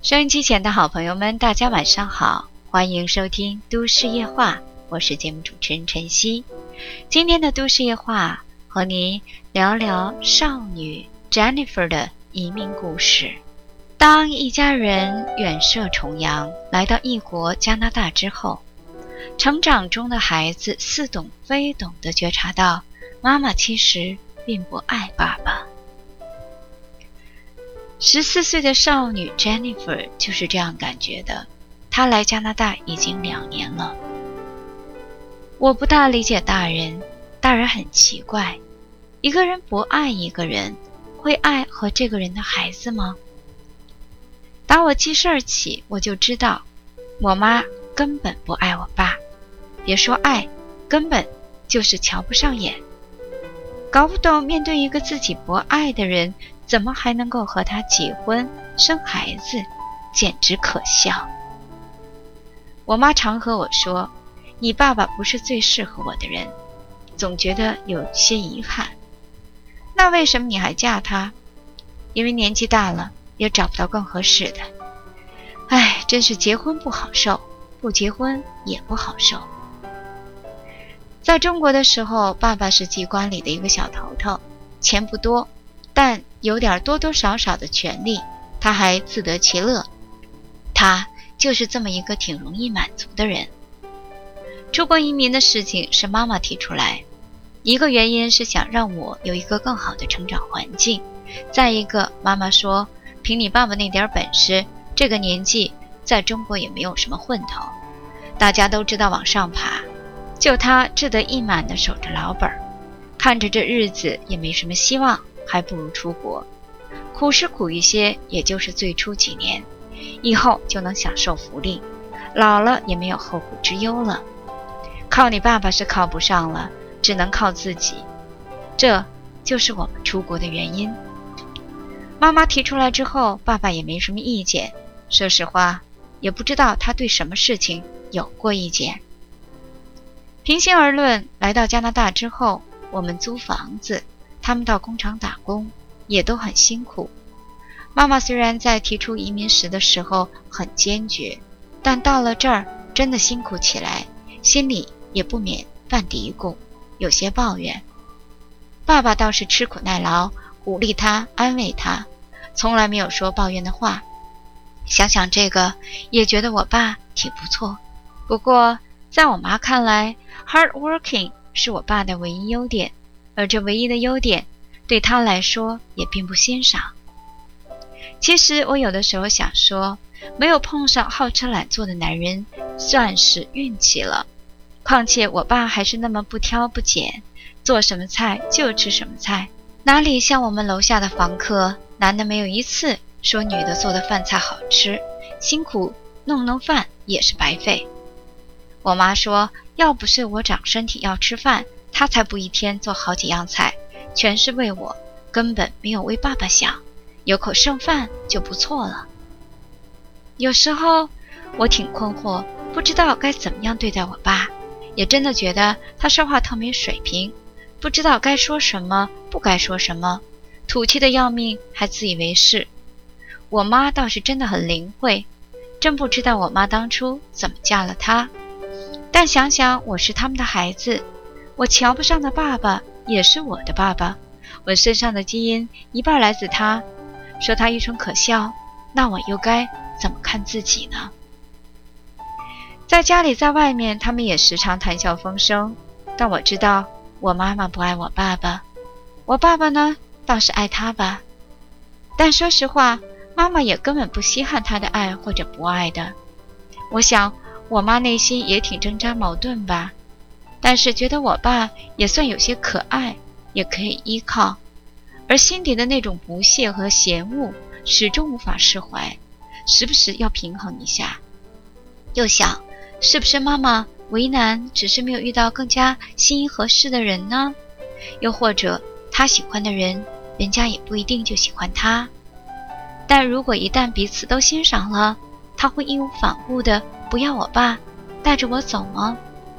收音机前的好朋友们，大家晚上好，欢迎收听都市夜话，我是节目主持人晨曦。今天的都市夜话和您聊聊少女 Jennifer 的移民故事。当一家人远涉重洋来到异国加拿大之后，成长中的孩子似懂非懂地觉察到，妈妈其实并不爱爸爸。14岁的少女 Jennifer 就是这样感觉的。她来加拿大已经2年了。我不大理解大人很奇怪，一个人不爱一个人，会爱和这个人的孩子吗？打我记事儿起，我就知道我妈根本不爱我爸，别说爱，根本就是瞧不上眼。搞不懂面对一个自己不爱的人，怎么还能够和他结婚生孩子，简直可笑。我妈常和我说，你爸爸不是最适合我的人，总觉得有些遗憾。那为什么你还嫁他？因为年纪大了，也找不到更合适的。唉，真是结婚不好受，不结婚也不好受。在中国的时候，爸爸是机关里的一个小头头，钱不多，但有点多多少少的权利，他还自得其乐。他就是这么一个挺容易满足的人。出国移民的事情是妈妈提出来，一个原因是想让我有一个更好的成长环境，再一个妈妈说，凭你爸爸那点本事，这个年纪在中国也没有什么混头，大家都知道往上爬，就他志得意满地守着老本，看着这日子也没什么希望，还不如出国，苦是苦一些，也就是最初几年，以后就能享受福利，老了也没有后顾之忧了。靠你爸爸是靠不上了，只能靠自己，这就是我们出国的原因。妈妈提出来之后，爸爸也没什么意见，说实话，也不知道他对什么事情有过意见。平心而论，来到加拿大之后，我们租房子，他们到工厂打工，也都很辛苦。妈妈虽然在提出移民时的时候很坚决，但到了这儿真的辛苦起来，心里也不免犯嘀咕，有些抱怨。爸爸倒是吃苦耐劳，鼓励他，安慰他，从来没有说抱怨的话。想想这个，也觉得我爸挺不错。不过在我妈看来， hard working 是我爸的唯一优点，而这唯一的优点对他来说也并不欣赏。其实我有的时候想说，没有碰上好吃懒做的男人算是运气了。况且我爸还是那么不挑不拣，做什么菜就吃什么菜，哪里像我们楼下的房客，男的没有一次说女的做的饭菜好吃，辛苦弄饭也是白费。我妈说，要不是我长身体要吃饭，她才不一天做好几样菜，全是为我，根本没有为爸爸想，有口剩饭就不错了。有时候我挺困惑，不知道该怎么样对待我爸，也真的觉得他说话特没水平，不知道该说什么，不该说什么，土气的要命，还自以为是。我妈倒是真的很灵慧，真不知道我妈当初怎么嫁了他。但想想我是他们的孩子，我瞧不上的爸爸也是我的爸爸，我身上的基因一半来自他，说他愚蠢可笑，那我又该怎么看自己呢？在家里在外面，他们也时常谈笑风生，但我知道我妈妈不爱我爸爸，我爸爸呢倒是爱他吧。但说实话，妈妈也根本不稀罕他的爱或者不爱的。我想我妈内心也挺挣扎矛盾吧，但是觉得我爸也算有些可爱，也可以依靠，而心底的那种不屑和嫌恶始终无法释怀，时不时要平衡一下。又想，是不是妈妈为难只是没有遇到更加心意合适的人呢？又或者她喜欢的人，人家也不一定就喜欢她。但如果一旦彼此都欣赏了，她会义无反顾的不要我爸带着我走吗？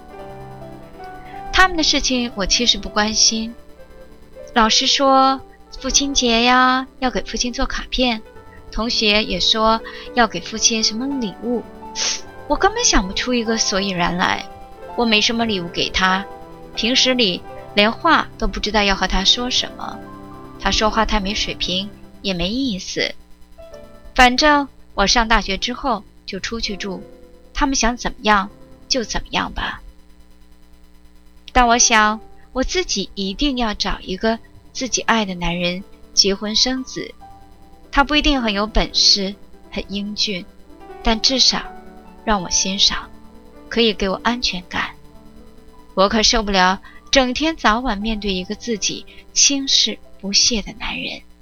他们的事情我其实不关心。老师说父亲节呀，要给父亲做卡片， 同学也说要给父亲什么礼物，我根本想不出一个所以然来。我没什么礼物给他，平时里连话都不知道要和他说什么。他说话太没水平，也没意思。反正我上大学之后就出去住，他们想怎么样就怎么样吧。但我想我自己一定要找一个自己爱的男人结婚生子。他不一定很有本事，很英俊，但至少让我欣赏，可以给我安全感。我可受不了整天早晚面对一个自己轻视不屑的男人。